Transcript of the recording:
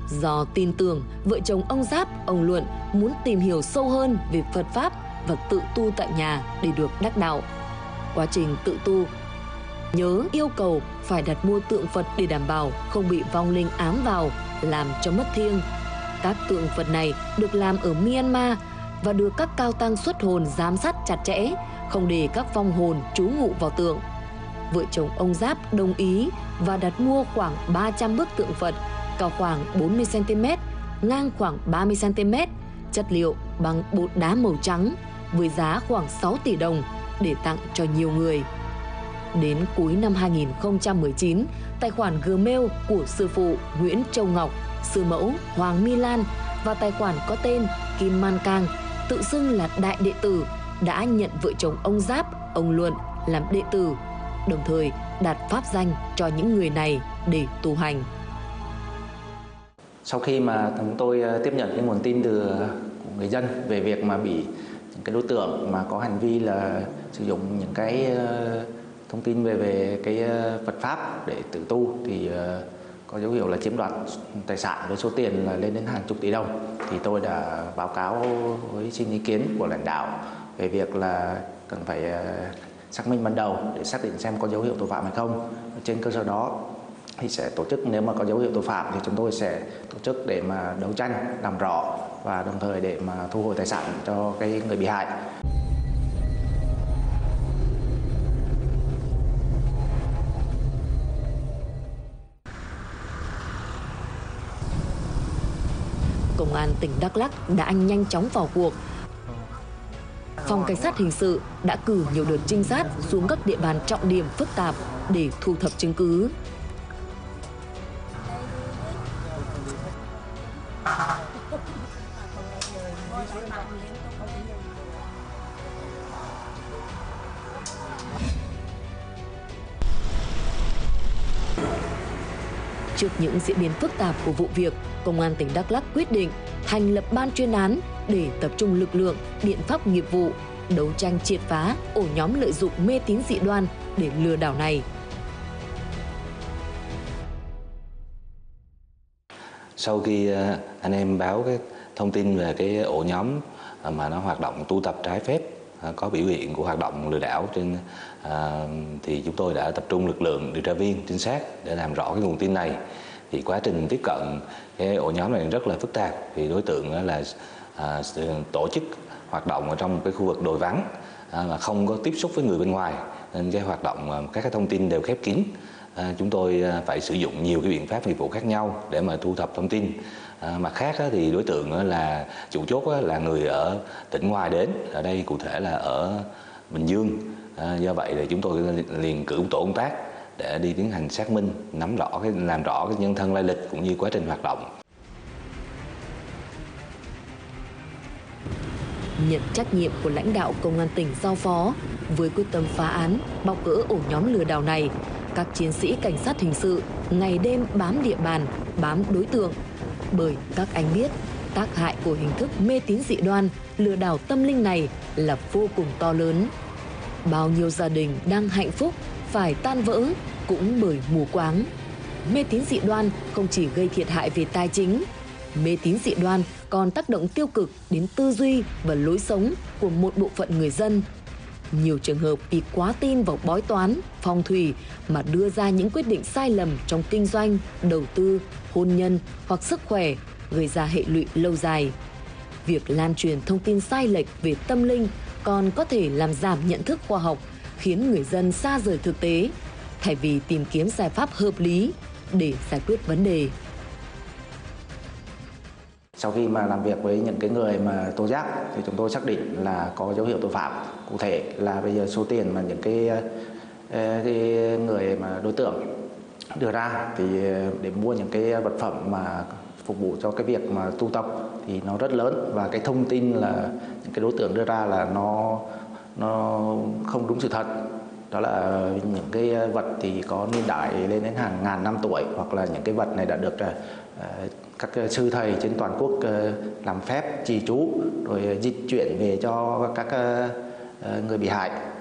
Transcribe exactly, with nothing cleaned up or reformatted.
Do tin tưởng, vợ chồng ông Giáp, ông Luận muốn tìm hiểu sâu hơn về Phật Pháp và tự tu tại nhà để được đắc đạo. Quá trình tự tu, nhớ yêu cầu phải đặt mua tượng Phật để đảm bảo không bị vong linh ám vào, làm cho mất thiêng. Các tượng Phật này được làm ở Myanmar và được các cao tăng xuất hồn giám sát chặt chẽ, không để các vong hồn trú ngụ vào tượng. Vợ chồng ông Giáp đồng ý và đặt mua khoảng ba trăm bức tượng Phật, cao khoảng bốn mươi xăng-ti-mét, ngang khoảng ba mươi xăng-ti-mét, chất liệu bằng bột đá màu trắng, với giá khoảng sáu tỷ đồng để tặng cho nhiều người. Đến cuối năm hai nghìn không trăm mười chín, tài khoản Gmail của sư phụ Nguyễn Châu Ngọc, sư mẫu Hoàng My Lan và tài khoản có tên Kim Man Cang, tự xưng là đại đệ tử, đã nhận vợ chồng ông Giáp, ông Luận làm đệ tử, đồng thời đặt pháp danh cho những người này để tu hành. Sau khi mà chúng tôi tiếp nhận những nguồn tin từ người dân về việc mà bị những cái đối tượng mà có hành vi là sử dụng những cái thông tin về về cái Phật Pháp để tự tu, thì có dấu hiệu là chiếm đoạt tài sản với số tiền là lên đến hàng chục tỷ đồng, thì tôi đã báo cáo với xin ý kiến của lãnh đạo về việc là cần phải xác minh ban đầu để xác định xem có dấu hiệu tội phạm hay không. Trên cơ sở đó thì sẽ tổ chức, nếu mà có dấu hiệu tội phạm thì chúng tôi sẽ tổ chức để mà đấu tranh làm rõ và đồng thời để mà thu hồi tài sản cho cái người bị hại. Công an tỉnh Đắk Lắk đã nhanh chóng vào cuộc. Phòng Cảnh sát Hình sự đã cử nhiều đợt trinh sát xuống các địa bàn trọng điểm phức tạp để thu thập chứng cứ. Trước những diễn biến phức tạp của vụ việc, Công an tỉnh Đắk Lắk quyết định thành lập ban chuyên án để tập trung lực lượng, biện pháp nghiệp vụ, đấu tranh triệt phá ổ nhóm lợi dụng mê tín dị đoan để lừa đảo này. Sau khi anh em báo cái thông tin về cái ổ nhóm mà nó hoạt động tu tập trái phép, có biểu hiện của hoạt động lừa đảo trên à, thì chúng tôi đã tập trung lực lượng điều tra viên trinh sát để làm rõ cái nguồn tin này. Thì quá trình tiếp cận cái ổ nhóm này rất là phức tạp, vì đối tượng là à, tổ chức hoạt động ở trong một cái khu vực đồi vắng à, mà không có tiếp xúc với người bên ngoài, nên cái hoạt động các cái thông tin đều khép kín. À, chúng tôi phải sử dụng nhiều cái biện pháp nghiệp vụ khác nhau để mà thu thập thông tin. À, mặt khác á, thì đối tượng á, là chủ chốt á, là người ở tỉnh ngoài đến, ở đây cụ thể là ở Bình Dương. À, do vậy thì chúng tôi liền cử tổ công tác để đi tiến hành xác minh, nắm rõ cái làm rõ cái nhân thân lai lịch cũng như quá trình hoạt động. Nhận trách nhiệm của lãnh đạo Công an tỉnh giao phó, với quyết tâm phá án, bóc gỡ ổ nhóm lừa đảo này, các chiến sĩ cảnh sát hình sự ngày đêm bám địa bàn, bám đối tượng. Bởi các anh biết, tác hại của hình thức mê tín dị đoan, lừa đảo tâm linh này là vô cùng to lớn. Bao nhiêu gia đình đang hạnh phúc phải tan vỡ cũng bởi mù quáng. Mê tín dị đoan không chỉ gây thiệt hại về tài chính, mê tín dị đoan còn tác động tiêu cực đến tư duy và lối sống của một bộ phận người dân. Nhiều trường hợp vì quá tin vào bói toán, phong thủy mà đưa ra những quyết định sai lầm trong kinh doanh, đầu tư, hôn nhân hoặc sức khỏe, gây ra hệ lụy lâu dài. Việc lan truyền thông tin sai lệch về tâm linh còn có thể làm giảm nhận thức khoa học, khiến người dân xa rời thực tế, thay vì tìm kiếm giải pháp hợp lý để giải quyết vấn đề. Sau khi mà làm việc với những cái người mà tố giác thì chúng tôi xác định là có dấu hiệu tội phạm. Cụ thể là bây giờ số tiền mà những cái, cái người mà đối tượng đưa ra thì để mua những cái vật phẩm mà phục vụ cho cái việc mà tu tập thì nó rất lớn, và cái thông tin là những cái đối tượng đưa ra là nó nó không đúng sự thật. Đó là những cái vật thì có niên đại lên đến hàng ngàn năm tuổi, hoặc là những cái vật này đã được uh, các sư thầy trên toàn quốc uh, làm phép trì chú rồi dịch chuyển về cho các uh, người bị hại.